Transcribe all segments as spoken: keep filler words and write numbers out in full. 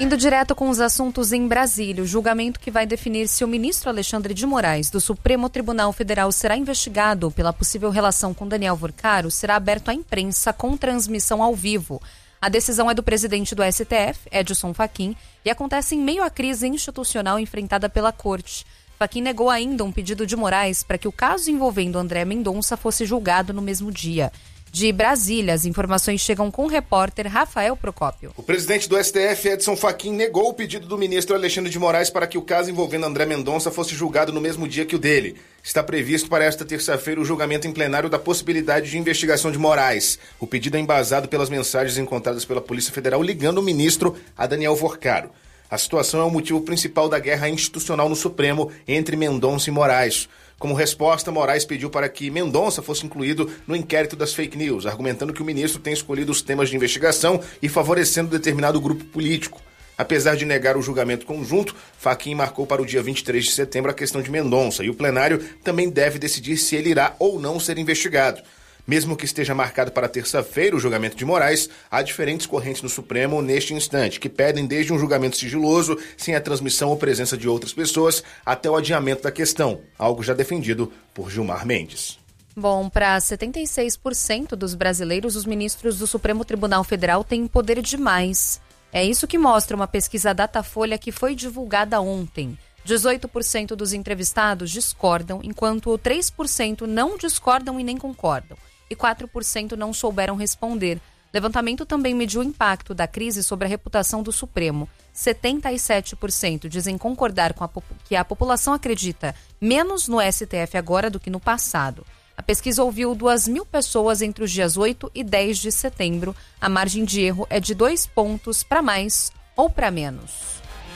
Indo direto com os assuntos em Brasília, o julgamento que vai definir se o ministro Alexandre de Moraes, do Supremo Tribunal Federal, será investigado pela possível relação com Daniel Vorcaro, será aberto à imprensa com transmissão ao vivo. A decisão é do presidente do S T F, Edson Fachin, e acontece em meio à crise institucional enfrentada pela Corte. Fachin negou ainda um pedido de Moraes para que o caso envolvendo André Mendonça fosse julgado no mesmo dia. De Brasília, as informações chegam com o repórter Rafael Procópio. O presidente do S T F, Edson Fachin, negou o pedido do ministro Alexandre de Moraes para que o caso envolvendo André Mendonça fosse julgado no mesmo dia que o dele. Está previsto para esta terça-feira o julgamento em plenário da possibilidade de investigação de Moraes. O pedido é embasado pelas mensagens encontradas pela Polícia Federal ligando o ministro a Daniel Vorcaro. A situação é o motivo principal da guerra institucional no Supremo entre Mendonça e Moraes. Como resposta, Moraes pediu para que Mendonça fosse incluído no inquérito das fake news, argumentando que o ministro tem escolhido os temas de investigação e favorecendo determinado grupo político. Apesar de negar o julgamento conjunto, Fachin marcou para o dia vinte e três de setembro a questão de Mendonça, e o plenário também deve decidir se ele irá ou não ser investigado. Mesmo que esteja marcado para terça-feira o julgamento de Moraes, há diferentes correntes no Supremo neste instante, que pedem desde um julgamento sigiloso, sem a transmissão ou presença de outras pessoas, até o adiamento da questão, algo já defendido por Gilmar Mendes. Bom, para setenta e seis por cento dos brasileiros, os ministros do Supremo Tribunal Federal têm poder demais. É isso que mostra uma pesquisa Datafolha que foi divulgada ontem. dezoito por cento dos entrevistados discordam, enquanto três por cento não discordam e nem concordam. E quatro por cento não souberam responder. Levantamento também mediu o impacto da crise sobre a reputação do Supremo. setenta e sete por cento dizem concordar com a, que a população acredita menos no S T F agora do que no passado. A pesquisa ouviu duas mil pessoas entre os dias oito e dez de setembro. A margem de erro é de dois pontos para mais ou para menos.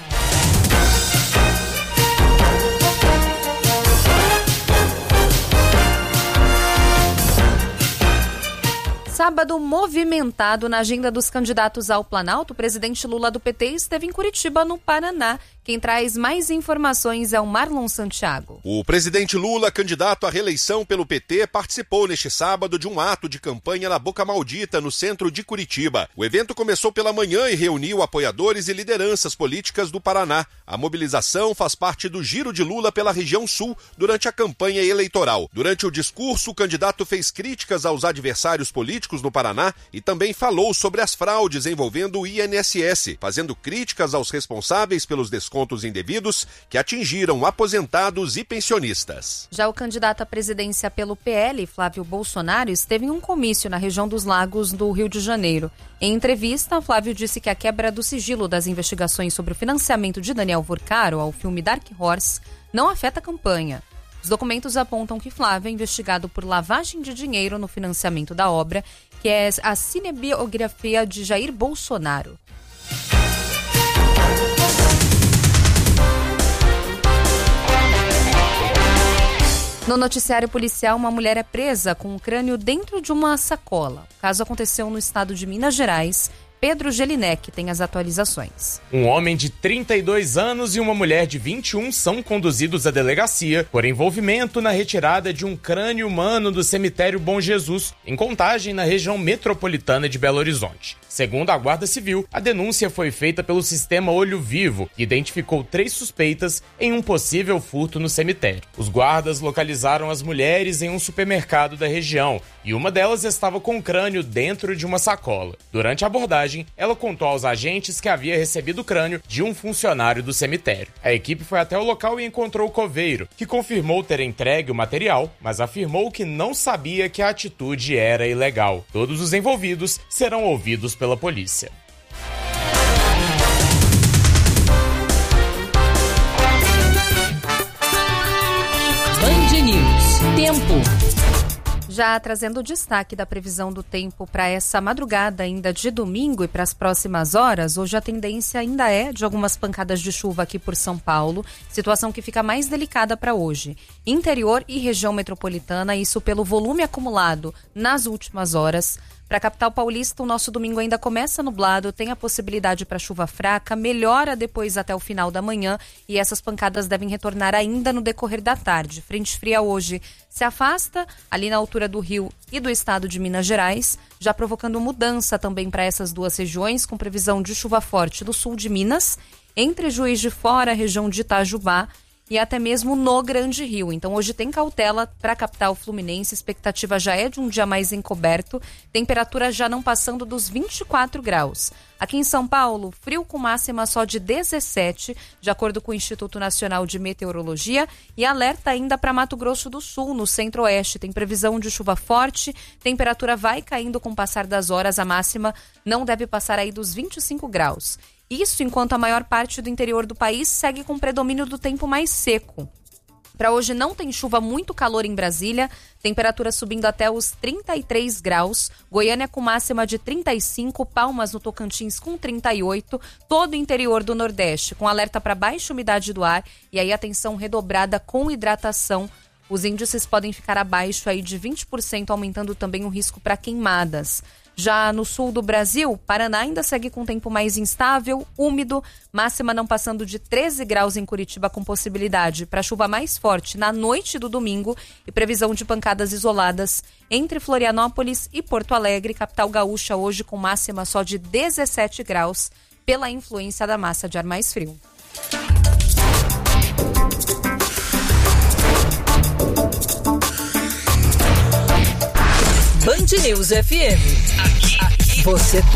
Sábado movimentado na agenda dos candidatos ao Planalto, o presidente Lula do P T esteve em Curitiba, no Paraná. Quem traz mais informações é o Marlon Santiago. O presidente Lula, candidato à reeleição pelo P T, participou neste sábado de um ato de campanha na Boca Maldita, no centro de Curitiba. O evento começou pela manhã e reuniu apoiadores e lideranças políticas do Paraná. A mobilização faz parte do giro de Lula pela região sul durante a campanha eleitoral. Durante o discurso, o candidato fez críticas aos adversários políticos no Paraná e também falou sobre as fraudes envolvendo o I N S S, fazendo críticas aos responsáveis pelos descontos indevidos que atingiram aposentados e pensionistas. Já o candidato à presidência pelo P L, Flávio Bolsonaro, esteve em um comício na região dos Lagos do Rio de Janeiro. Em entrevista, Flávio disse que a quebra do sigilo das investigações sobre o financiamento de Daniel Vorcaro ao filme Dark Horse não afeta a campanha. Os documentos apontam que Flávio é investigado por lavagem de dinheiro no financiamento da obra, que é a cinebiografia de Jair Bolsonaro. No noticiário policial, uma mulher é presa com o crânio dentro de uma sacola. O caso aconteceu no estado de Minas Gerais. Pedro Gelinek tem as atualizações. Um homem de trinta e dois anos e uma mulher de vinte e um são conduzidos à delegacia por envolvimento na retirada de um crânio humano do cemitério Bom Jesus, em Contagem, na região metropolitana de Belo Horizonte. Segundo a Guarda Civil, a denúncia foi feita pelo sistema Olho Vivo, que identificou três suspeitas em um possível furto no cemitério. Os guardas localizaram as mulheres em um supermercado da região e uma delas estava com o crânio dentro de uma sacola. Durante a abordagem, ela contou aos agentes que havia recebido o crânio de um funcionário do cemitério. A equipe foi até o local e encontrou o coveiro, que confirmou ter entregue o material, mas afirmou que não sabia que a atitude era ilegal. Todos os envolvidos serão ouvidos pela polícia. Band News. Tempo. Já trazendo o destaque da previsão do tempo para essa madrugada ainda de domingo e para as próximas horas, hoje a tendência ainda é de algumas pancadas de chuva aqui por São Paulo, situação que fica mais delicada para hoje. Interior e região metropolitana, isso pelo volume acumulado nas últimas horas. Para a capital paulista, o nosso domingo ainda começa nublado, tem a possibilidade para chuva fraca, melhora depois até o final da manhã e essas pancadas devem retornar ainda no decorrer da tarde. Frente fria hoje se afasta ali na altura do Rio e do estado de Minas Gerais, já provocando mudança também para essas duas regiões, com previsão de chuva forte no sul de Minas, entre Juiz de Fora, região de Itajubá, e até mesmo no Grande Rio. Então hoje tem cautela para a capital fluminense, expectativa já é de um dia mais encoberto, temperatura já não passando dos vinte e quatro graus. Aqui em São Paulo, frio com máxima só de dezessete, de acordo com o Instituto Nacional de Meteorologia, e alerta ainda para Mato Grosso do Sul, no centro-oeste. Tem previsão de chuva forte, temperatura vai caindo com o passar das horas, a máxima não deve passar aí dos vinte e cinco graus. Isso enquanto a maior parte do interior do país segue com predomínio do tempo mais seco. Para hoje não tem chuva, muito calor em Brasília, temperatura subindo até os trinta e três graus, Goiânia com máxima de trinta e cinco, Palmas no Tocantins com trinta e oito, todo o interior do Nordeste com alerta para baixa umidade do ar e aí atenção redobrada com hidratação. Os índices podem ficar abaixo aí de vinte por cento, aumentando também o risco para queimadas. Já no sul do Brasil, Paraná ainda segue com tempo mais instável, úmido, máxima não passando de treze graus em Curitiba, com possibilidade para chuva mais forte na noite do domingo e previsão de pancadas isoladas entre Florianópolis e Porto Alegre, capital gaúcha hoje com máxima só de dezessete graus, pela influência da massa de ar mais frio. Band News F M. Aqui, aqui você